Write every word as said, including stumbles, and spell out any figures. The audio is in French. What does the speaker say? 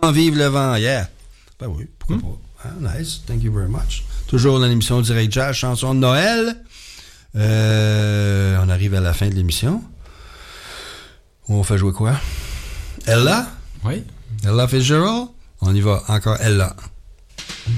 Vive le vent, yeah. Ben oui, pourquoi hmm? pas. Ah, nice, thank you very much. Toujours dans l'émission Direct Jazz, chanson de Noël. Euh, on arrive à la fin de l'émission. On fait jouer quoi? Ella? Oui. Ella Fitzgerald? On y va encore Ella.